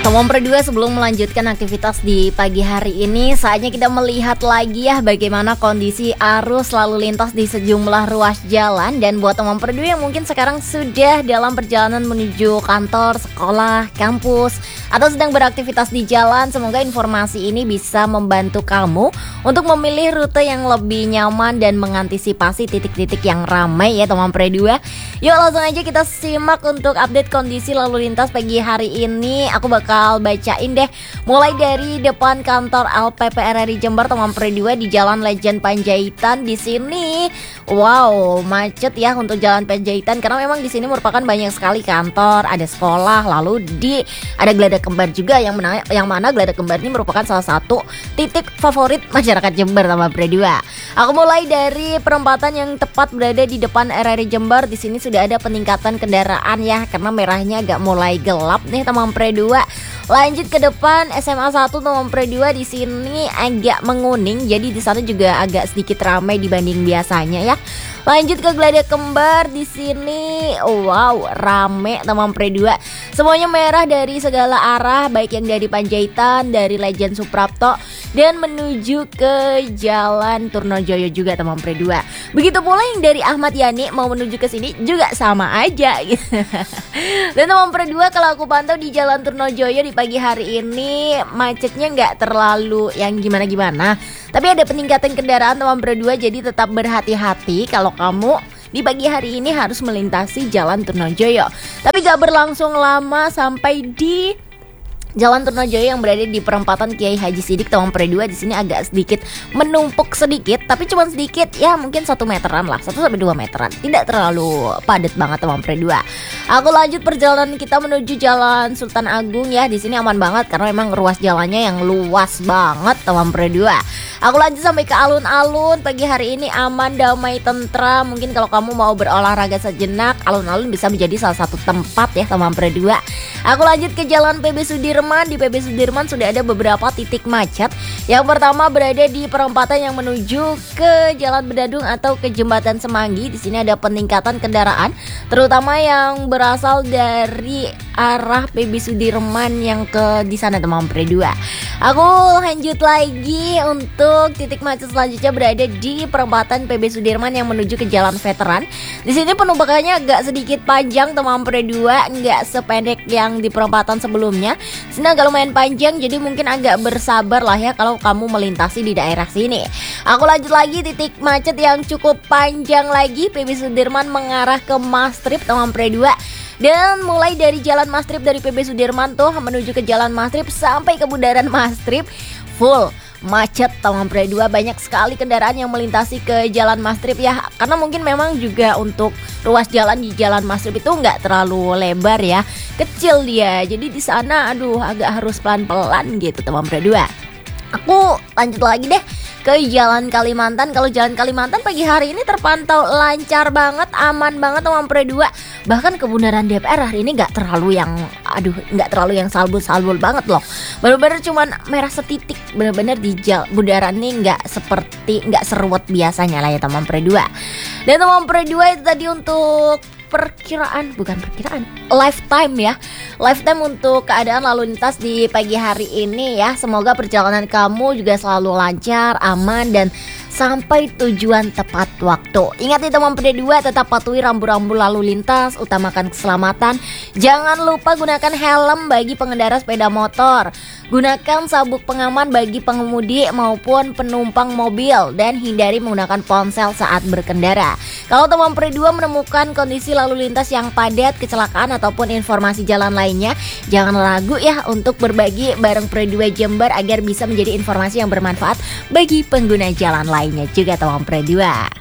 Teman berdua, sebelum melanjutkan aktivitas di pagi hari ini, saatnya kita melihat lagi ya bagaimana kondisi arus lalu lintas di sejumlah ruas jalan. Dan buat teman berdua yang mungkin sekarang sudah dalam perjalanan menuju kantor, sekolah, kampus, atau sedang beraktivitas di jalan, semoga informasi ini bisa membantu kamu untuk memilih rute yang lebih nyaman dan mengantisipasi titik-titik yang ramai ya teman berdua. Yuk langsung aja kita simak untuk update kondisi lalu lintas pagi hari ini. Aku bakal bacain deh mulai dari depan kantor LPP RRI Jember teman berdua di Jalan Lejen Panjaitan. Di sini wow macet ya untuk Jalan Panjaitan karena memang di sini merupakan banyak sekali kantor, ada sekolah, lalu ada Geladak Kembar juga yang mana Geladak Kembar ini merupakan salah satu titik favorit masyarakat Jember teman berdua. Aku mulai dari perempatan yang tepat berada di depan RRI Jember. Di sini sudah ada peningkatan kendaraan ya karena merahnya agak mulai gelap nih teman berdua. Lanjut ke depan SMA 1 teman berdua, di sini agak menguning, jadi di sana juga agak sedikit ramai dibanding biasanya ya. Lanjut ke Geladak Kembar, di sini wow rame teman berdua. Semuanya merah dari segala arah, baik yang dari Panjaitan, dari Lejen Suprapto, dan menuju ke Jalan Turnojoyo juga teman berdua. Begitu pula yang dari Ahmad Yani mau menuju ke sini juga sama aja gitu. Dan teman berdua, kalau aku pantau di Jalan Turnojoyo di pagi hari ini macetnya nggak terlalu yang gimana-gimana, tapi ada peningkatan kendaraan teman berdua, jadi tetap berhati-hati kalau kamu di pagi hari ini harus melintasi Jalan Turnojoyo. Tapi gak berlangsung lama sampai di Jalan Turnojoyo yang berada di perempatan Kiai Haji Sidik teman berdua. Di sini agak sedikit menumpuk sedikit, tapi cuma sedikit ya, mungkin 1 meteran lah, 1-2 meteran, tidak terlalu padat banget teman berdua. Aku lanjut perjalanan kita menuju Jalan Sultan Agung ya. Di sini aman banget karena memang ruas jalannya yang luas banget teman berdua. Aku lanjut sampai ke alun-alun. Pagi hari ini aman, damai, tentram. Mungkin kalau kamu mau berolahraga sejenak, alun-alun bisa menjadi salah satu tempat ya teman berdua. Aku lanjut ke Jalan PB Sudirman. Di PB Sudirman sudah ada beberapa titik macet. Yang pertama berada di perempatan yang menuju ke Jalan Bedadung atau ke Jembatan Semanggi. Di sini ada peningkatan kendaraan, terutama yang berasal dari arah PB Sudirman yang ke di sana teman berdua. Aku lanjut lagi untuk titik macet selanjutnya berada di perempatan PB Sudirman yang menuju ke Jalan Veteran. Di sini penumpukannya agak sedikit panjang teman berdua, nggak sependek yang di perempatan sebelumnya. Sini agak lumayan panjang, jadi mungkin agak bersabar lah ya kalau kamu melintasi di daerah sini. Aku lanjut lagi titik macet yang cukup panjang lagi, PB Sudirman mengarah ke Mastrip teman berdua. Dan mulai dari Jalan Mastrip dari PB Sudirman tuh menuju ke Jalan Mastrip sampai ke Bundaran Mastrip full macet teman berdua. Banyak sekali kendaraan yang melintasi ke Jalan Mastrip ya, karena mungkin memang juga untuk ruas jalan di Jalan Mastrip itu nggak terlalu lebar ya, kecil dia, jadi di sana agak harus pelan-pelan gitu teman berdua. Aku lanjut lagi deh ke Jalan Kalimantan. Kalau Jalan Kalimantan pagi hari ini terpantau lancar banget, aman banget teman berdua. Bahkan ke Bundaran DPR hari ini nggak terlalu yang salbul banget loh. Bener-bener cuman merah setitik, bener-bener di bundaran ini nggak seruat biasanya lah ya teman berdua. Dan teman berdua itu tadi untuk lifetime untuk keadaan lalu lintas di pagi hari ini ya. Semoga perjalanan kamu juga selalu lancar, aman, dan sampai tujuan tepat waktu. Ingat nih teman berdua, tetap patuhi rambu-rambu lalu lintas, utamakan keselamatan. Jangan lupa gunakan helm bagi pengendara sepeda motor. Gunakan sabuk pengaman bagi pengemudi maupun penumpang mobil, dan hindari menggunakan ponsel saat berkendara. Kalau teman berdua menemukan kondisi lalu lintas yang padat, kecelakaan, ataupun informasi jalan lainnya, jangan ragu ya untuk berbagi bareng Berdua Jember agar bisa menjadi informasi yang bermanfaat bagi pengguna jalan lainnya juga teman Berdua.